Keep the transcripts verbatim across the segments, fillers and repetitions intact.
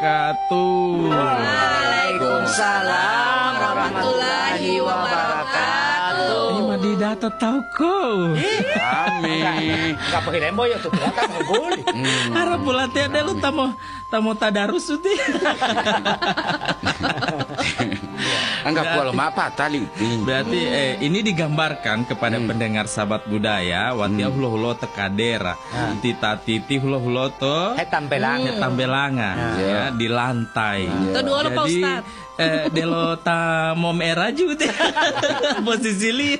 wabarakatuh. Waalaikumsalam warahmatullahi wabarakatuh. Ini mah di data tahu kau. Kami. Kapag ilembo yung tutuatan mo guli. Harap bulat ya deh lu tamu tamu tadarus uti. Anggap walau apa tali uti. Berarti eh, ini digambarkan kepada hmm. pendengar sahabat budaya. Watia hmm. hulo hulo tekadera, hmm. tita titi hulo hulo to. Hetambelang. Hetambelangan hmm. ya di lantai. Itu dua lo Pak Ustad. Eh, delo ta mom era juga posisi li.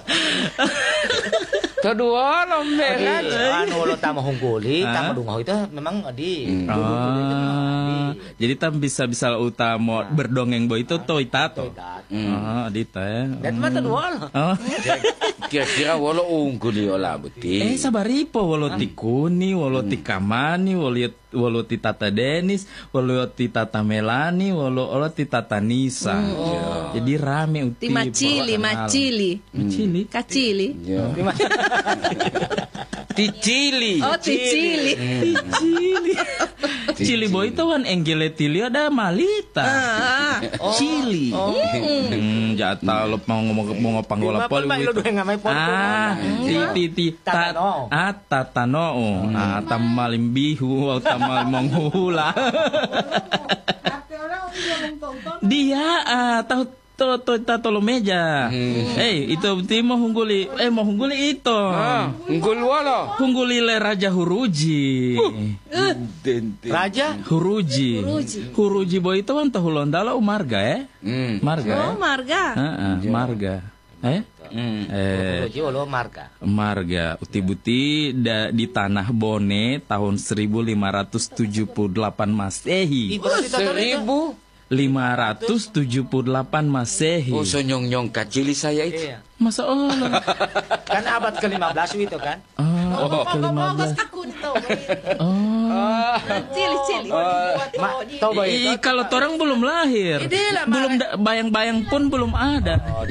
Kedua lombe kan. Ano lo tama hungguli, tama dungaw itu memang di. Oh, jadi tam bisa bisa utama berdongeng boy itu to itato. Oh, dita ya. Dan mata dua lo. Oh. Kira-kira walo ungguli olah buti. Eh sabaripo walo tikuni, walo tikamani, walo walo ti Tata Denis, walo ti Tata Melani, walo walo ti Tata Nisa. Jadi rame uti. Ti macili, macili. Macili. Kacili. Ticili. Oh, ticili. Cili. Cili boy itu kan enggeletili ada malita. Ah. Cili. Hmm, jata lo mau ngomong mau ngopang gola pol itu. Ah, ti ti ta ah tatano. Ah, tamalim bihu atau tamal menghula. Dia ah tahu to to tato lo meja. Hmm. Eh, itu timo hungguli. Eh, mau hungguli itu. Ah, hunggul wala. Hungguli le Raja Huruji. Uh. Raja Huruji. Huruji. Huruji boy itu kan tahu londala marga eh? Hmm. Marga. Oh, marga. Heeh, uh, marga. Eh? Hmm. Eh, Huruji lo marga. Marga uti-buti da, di tanah Bone tahun seribu lima ratus tujuh puluh delapan Masehi. Seribu lima ratus tujuh puluh delapan Masehi. Oh, so nyong-nyong kacili saya itu. Iya. Masa Allah. Kan abad ke lima belas itu kan? Oh, oh ke lima belas. Oh. Cili-cili. Ih, kalau orang belum lahir. Belum bayang-bayang pun belum ada. Oh,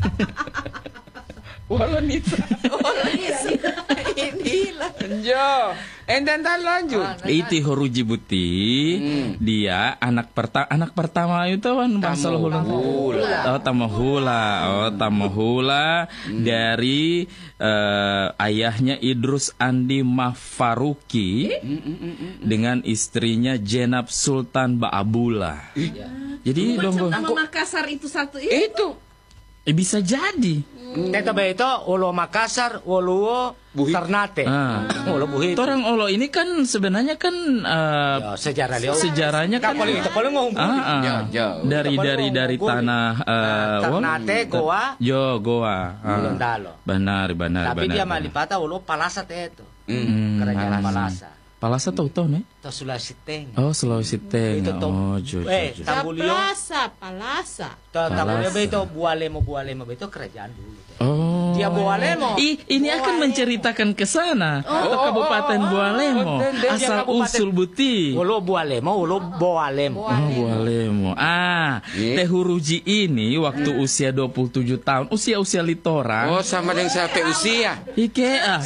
Walanita. Walanita. Inilah. Jo, enten tan lanjut. Itu Huruji Buti. Hmm. Dia anak pertama anak pertama itu kan bahasa hula. Oh, Tamahula. Oh, Tamahula hmm. dari uh, ayahnya Idrus Andi Mafaruki hmm. dengan istrinya Jenab Sultan Baabula. Hmm. Jadi dong nama Makassar itu satu itu. Itu. Eh, bisa jadi. Neto ba ito, Ulo Makassar, Ulo Ternate. Ah. Ulo Buhit. Orang Olo ini kan sebenarnya kan uh, ya, sejarah Leo. Sejarahnya kan Kapal itu kalau ngomong. Ah, ah. Ya, ya. Dari dari dari tanah uh, Ternate, Goa. Yo, Goa. Ah. Londalo. Benar, benar, Tapi benar. dia malipata Ulo Palasa itu. Hmm. Kerajaan Palasa. Palasa tahu-tahu nih? Itu Sulawesi Teng. Oh, Sulawesi Teng. Itu oh, jo, jo, eh, jo. Tambulio. Palasa, Palasa. Tambulio itu Bualemo, Bualemo itu kerajaan dulu. Oh. Dia Bualemo. Ih, ini Bualemo. Akan menceritakan ke sana. Oh, ke Kabupaten oh, oh, Bualemo. Oh, asal usul Buti. Ulo Bualemo, Ulo Bualemo. Oh, Bualemo. Ah, yeah. Teh Huruji ini waktu hmm. usia dua puluh tujuh tahun, usia-usia litora. Oh, sama dengan sampai usia. Ike ah.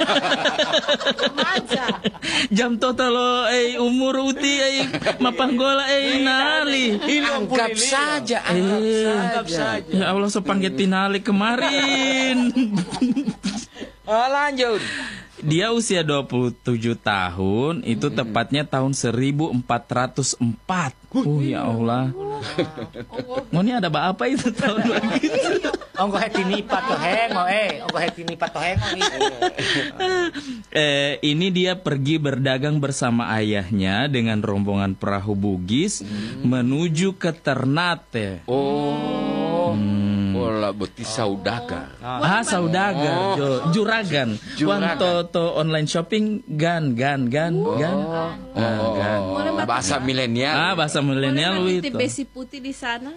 Jam total lo eh umur uti eh mapanggola eh nali. Anggap saja, anggap eh, saja. Ya Allah sepangget tinali kemarin. Oh, lanjut. Dia usia dua puluh tujuh tahun, itu tepatnya tahun seribu empat ratus empat. Oh ya Allah. Mau ini ada apa itu tahun lagi? Ongko hetini patohengo eh, ongko hetini patohengo itu. Eh, ini dia pergi berdagang bersama ayahnya dengan rombongan perahu Bugis hmm. menuju ke Ternate. Oh. Hmm. Bola beti saudagar. Ah, saudagar. Oh. Juragan. Wanto to online shopping gan gan gan oh. gan. Oh. Oh. Gan. Bahasa milenial. Ah, bahasa milenial itu. Besi putih di sana.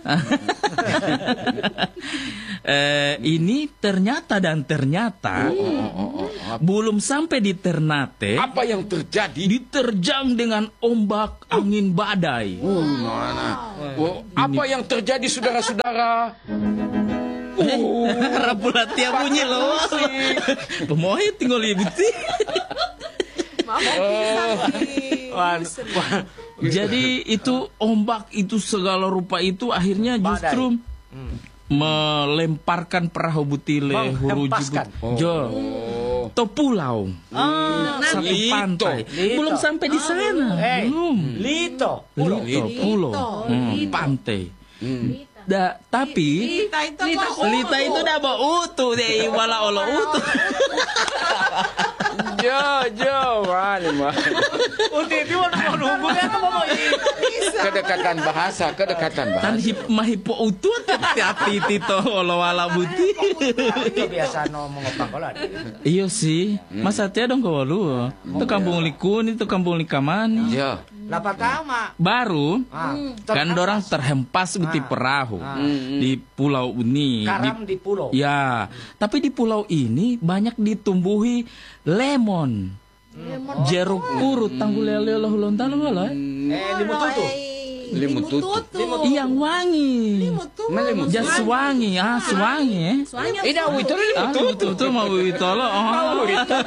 eh, ini ternyata dan ternyata oh, oh, oh, oh. belum sampai di Ternate. Apa yang terjadi? Diterjang dengan ombak angin badai. Oh, mana? Oh, apa yang terjadi saudara-saudara? Oh, Rapulatia bunyi loh. Pemohon tinggal ibu sih. Wan, Jadi itu ombak itu segala rupa itu akhirnya justru melemparkan perahu butile huruji Menghempaskan. but- Jo. To pulau. Satu Lito. pantai. Lito. Belum sampai di sana. Eh, Belum. Lito. Pulau. Lito, pulau. Hmm, Lito. pantai. Da, tapi Lita itu apa? Lita itu udah bawa utuh deh, wala olo utuh. Jo, jo, wali mah. Uti itu mau nunggu kan mau ini. Kedekatan bahasa, kedekatan Tan bahasa. hip mahipo utuh hati tito olo wala buti. Itu biasa no mengopang kolan. Iyo sih, masa tia dong kau lu. Itu kampung Likun, itu kampung Likamani. Jo. Lah pertama. Baru Ah, kan dorang terhempas di perahu di pulau ini. Di- karam di pulau. Ya, tapi di pulau ini banyak ditumbuhi lemon. Jeruk purut tanggul lele lo hulon talu wala. Eh, limut tutu. Limut tutu. Yang wangi. Melimut. Jas wangi, ah wangi eh. Soalnya Ida itu Ah, limut tutu. itu tuh mau itu lo. Oh,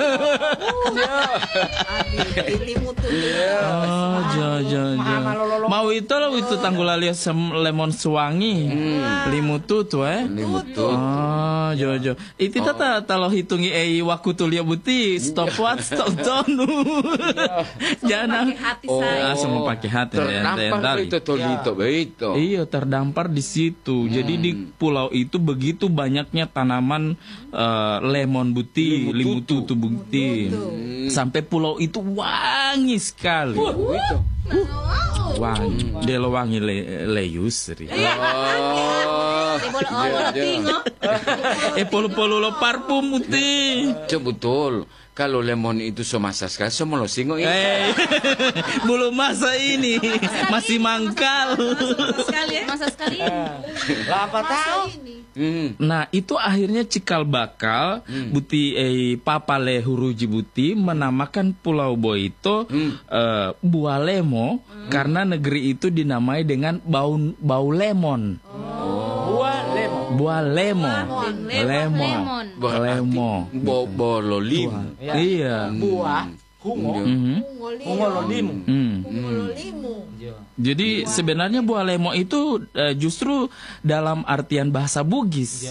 limut tuh. oh, jo jo jo. Mau itu lo itu tanggul lele sem- lemon sewangi. Limut tuh eh. Limut tutu. Oh, jo jo. Itu tata kalau hitungi eh waktu tuh lihat buti stopwatch stop tonu. Jangan. Pakai hati saya. Ah, semua pakai hati ya. Terdampar itu tolito, begitu. Iya, terdampar di situ. Jadi di pulau itu begitu banyaknya tanaman eh, lemon buti, limut tutu buti. Sampai pulau itu wangi sekali. Begitu. Wangi. Delo wangi le, leyusri. Oh. Di bola bola tingo. Eh polu-polu lo parfum buti. Jo, betul. Kalau lemon itu semasa sekali, semua lo singo ini. Eh, belum masa ini masih mangkal. Sekali ya. Masa sekali. Lah apa tahu? Ini. Hmm. Nah itu akhirnya cikal bakal buti eh, Papa Le Huruji Buti menamakan Pulau Boito eh, Bualemo karena negeri itu dinamai dengan bau bau lemon. Buah lemon. Bualemo. Lemon. Lemon. Lemon. Bo bolo lim. Iya. Buah hungo. Mhm. Hungo lo limu. Hmm. Jadi sebenarnya Bualemo itu eh, justru dalam artian bahasa Bugis.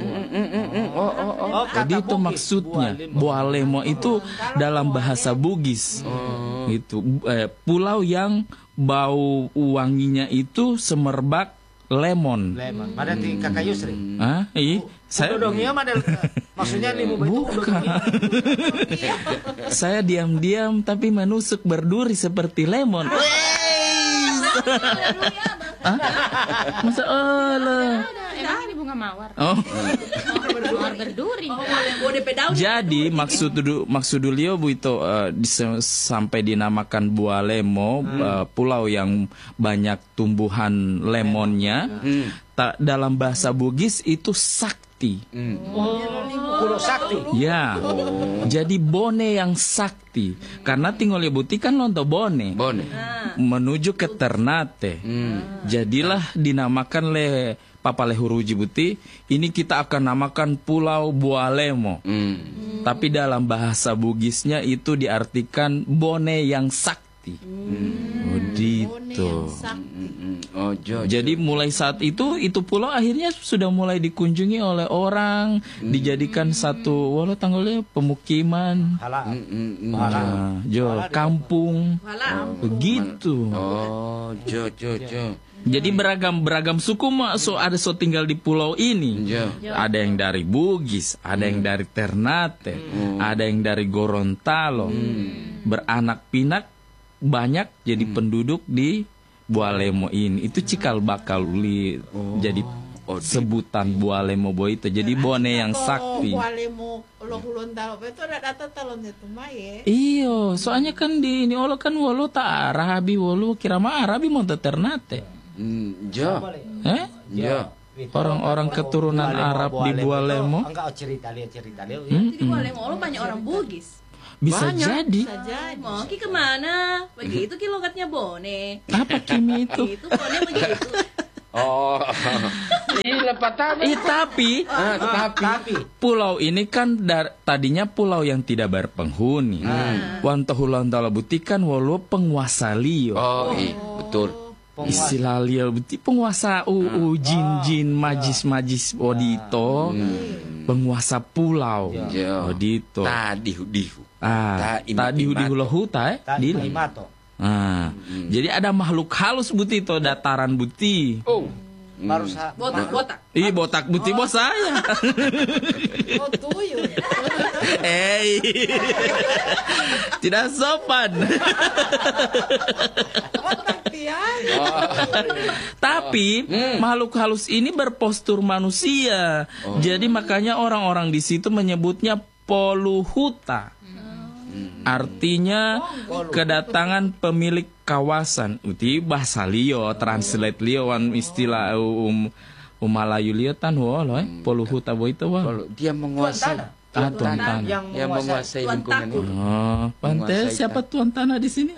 Oh, Jadi itu maksudnya Bualemo itu dalam bahasa Bugis. Itu eh, pulau yang bau wanginya itu semerbak lemon. lemon. Pada di kakak Yusri. Hah? Ih, saya Dodong iya mah del- maksudnya limu itu bukan. Saya diam-diam tapi menusuk berduri seperti lemon. Hah? Masa Allah. Emang ini bunga mawar. Oh. Mawar berduri. Boleh pedau. Jadi maksud du- maksud beliau Bu itu eh, dise- sampai dinamakan Bualemo eh, pulau yang banyak tumbuhan lemonnya. Ta- dalam bahasa Bugis itu sakti. Pulau Sakti. Ya. Jadi bone yang sakti. Karena tinggal buti kan lonto bone. Bone. Menuju ke Ternate. Jadilah dinamakan le Papa Le Huruji Buti, ini kita akan namakan Pulau Bualemo. Hmm. Tapi dalam bahasa Bugisnya itu diartikan bone yang sakti. Oh, gitu. Oh, jo. Jadi mulai saat itu itu pulau akhirnya sudah mulai dikunjungi oleh orang, dijadikan satu walau tanggalnya pemukiman. Hala. Nah, jo, kampung. Walah. Begitu. Oh, jo, jo, jo. Jadi beragam beragam suku mah so ada so tinggal di pulau ini. Jo. Ada yang dari Bugis, ada yang dari Ternate, ada yang dari Gorontalo. Beranak pinak banyak jadi penduduk di Bualemo ini. Itu cikal bakal uli jadi sebutan Bualemo Boy itu. Jadi bone yang sakti. Bualemo ulo hulon talo. Itu ada data talon itu maye. Iyo, soalnya kan di ini olo kan wolo ta Arabi wolo kira mah Arabi mau Ternate. Hmm, jo. Eh? Jo. Orang-orang keturunan Arab di Bualemo. Enggak cerita lihat cerita lihat. Jadi Bualemo ulo banyak orang Bugis. Bisa jadi. Bisa jadi. Mau ki kemana? Begitu ki logatnya bone. Apa kimi itu? Itu bone begitu. Oh. Iya, patah. Eh, tapi Ah, tapi pulau ini kan dar- tadinya pulau yang tidak berpenghuni. Wan tahulan tala buti kan walau penguasa Lio. Oh, iya, betul. Istilah Lio buti penguasa u, u jin-jin majis-majis odito. Penguasa pulau. Ya. Odito. Tadi dihu. Ah, Ta- ini- tadi ini di hula huta eh. Tadi Di- Limato. Ah, jadi ada makhluk halus buti to dataran buti. Oh. Baru sa Botak-botak. Ih, botak buti bos saya. Oh tuyul. Eh, tidak sopan. Otak pian. Tapi makhluk halus ini berpostur manusia. Jadi makanya orang-orang di situ menyebutnya poluhuta. Artinya kedatangan pemilik kawasan. Uti bahasa Lio, translate Lio wan istilah um umalayu Lio tan wo loh, eh. Poluhuta bo itu wa. Kalau dia menguasai Ah, tuan tanah. yang yang menguasai. menguasai lingkungan itu. Oh, pantes Menguasai siapa tuan tanah di sini?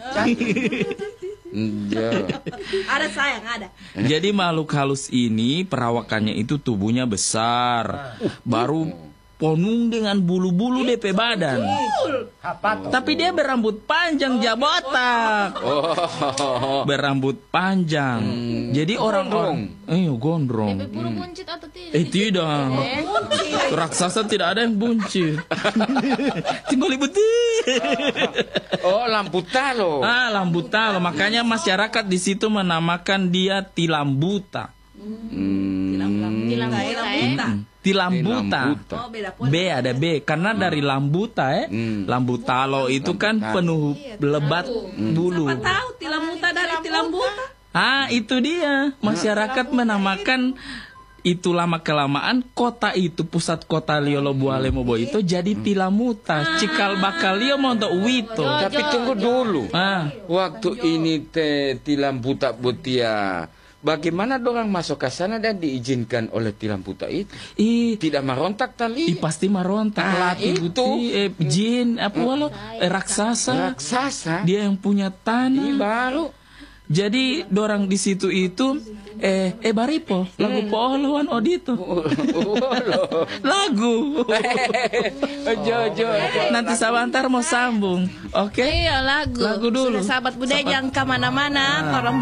Ya. Ada sayang, ada. Jadi makhluk halus ini perawakannya itu tubuhnya besar, baru ponung dengan bulu-bulu D P badan. Apa tuh? Tapi dia berambut panjang jabotak. Oh. Berambut panjang. Jadi orang-orang eh gondrong. Buru buncit atau tidak? Eh tidak. Raksasa tidak ada yang buncit. Tinggal putih. Oh, lampu talo. Ah, lambuta. Makanya masyarakat di situ menamakan dia tilambuta. Tilambuta ya. Tilambuta. Tilambuta. Oh, beda B ada B karena dari lambuta eh. Hmm. Lambutalo itu kan penuh lebat bulu. Tahu tilambuta dari tilambuta? Ah, itu dia. Masyarakat menamakan itu lama kelamaan kota itu pusat kota Liolo Buale Mobo itu jadi Tilamuta. Cikal bakal Lio mau untuk Wito. Tapi tunggu dulu. Ah, Waktu ini te tilamputa butia. Bagaimana dorang masuk ke sana dan diizinkan oleh tilamputa itu? ih, Tidak merontak tali. ih pasti marontak Ah, latih itu. buti eh, jin apa walau eh, raksasa. Raksasa. Dia yang punya Ini tanah. baru. Jadi dorang di situ itu eh eh baripo lagu pooloan odito. Lagu. Ojo, ojo. Nanti sabantar mau sambung. Oke? Iya lagu. Lagu dulu. Sudah sahabat budaya jangan kemana-mana. Tolong